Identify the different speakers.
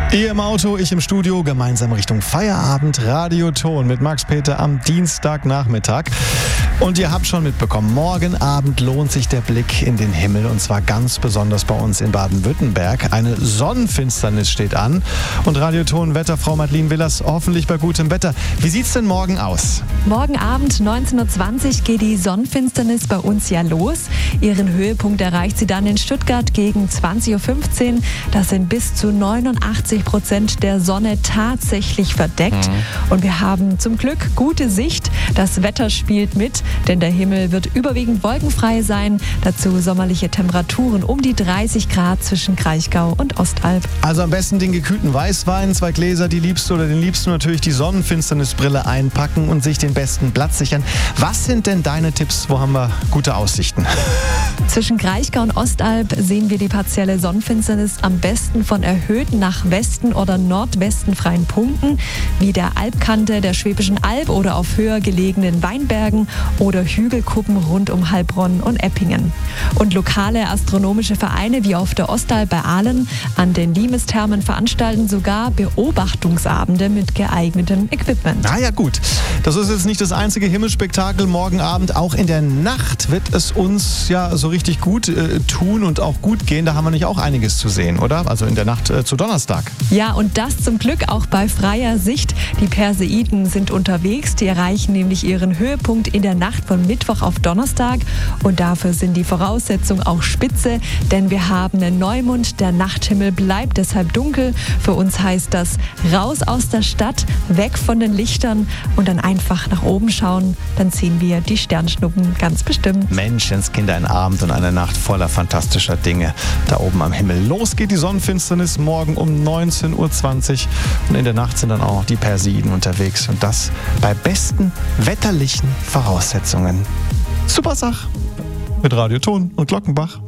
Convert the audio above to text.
Speaker 1: Ihr im Auto, ich im Studio, gemeinsam Richtung Feierabend, Radioton mit Max Peter am Dienstagnachmittag. Und ihr habt schon mitbekommen, morgen Abend lohnt sich der Blick in den Himmel und zwar ganz besonders bei uns in Baden-Württemberg. Eine Sonnenfinsternis steht an und Radioton-Wetterfrau Madeleine Willers hoffentlich bei gutem Wetter. Wie sieht's denn morgen aus?
Speaker 2: Morgen Abend 19.20 Uhr geht die Sonnenfinsternis bei uns ja los. Ihren Höhepunkt erreicht sie dann in Stuttgart gegen 20.15 Uhr. Das sind bis zu 89% der Sonne tatsächlich verdeckt. Und wir haben zum Glück gute Sicht. Das Wetter spielt mit, denn der Himmel wird überwiegend wolkenfrei sein. Dazu sommerliche Temperaturen um die 30 Grad zwischen Kraichgau und Ostalb.
Speaker 1: Also am besten den gekühlten Weißwein, 2 Gläser, die Liebste oder den Liebsten natürlich die Sonnenfinsternisbrille einpacken und sich den besten Platz sichern. Was sind denn deine Tipps? Wo haben wir gute Aussichten?
Speaker 2: Zwischen Kraichgau und Ostalb sehen wir die partielle Sonnenfinsternis am besten von erhöhten nach Westen oder Nordwesten freien Punkten, wie der Alpkante der Schwäbischen Alb oder auf höher gelegenen Weinbergen oder Hügelkuppen rund um Heilbronn und Eppingen. Und lokale astronomische Vereine wie auf der Ostalb bei Aalen an den Limesthermen veranstalten sogar Beobachtungsabende mit geeignetem Equipment.
Speaker 1: Na ja, gut. Das ist jetzt nicht das einzige Himmelsspektakel morgen Abend. Auch in der Nacht wird es uns ja so richtig gut tun und auch gut gehen. Da haben wir nicht auch einiges zu sehen, oder? Also in der Nacht zu Donnerstag.
Speaker 2: Ja, und das zum Glück auch bei freier Sicht. Die Perseiden sind unterwegs. Die erreichen nämlich ihren Höhepunkt in der Nacht von Mittwoch auf Donnerstag. Und dafür sind die Voraussetzungen auch spitze, denn wir haben einen Neumond. Der Nachthimmel bleibt deshalb dunkel. Für uns heißt das raus aus der Stadt, weg von den Lichtern und dann einfach nach oben schauen. Dann sehen wir die Sternschnuppen ganz bestimmt.
Speaker 1: Menschenskinder, ein Abend und eine Nacht voller fantastischer Dinge da oben am Himmel. Los geht die Sonnenfinsternis morgen um 19.20 Uhr und in der Nacht sind dann auch die Perseiden unterwegs und das bei besten wetterlichen Voraussetzungen. Super Sach mit Radioton und Glockenbach.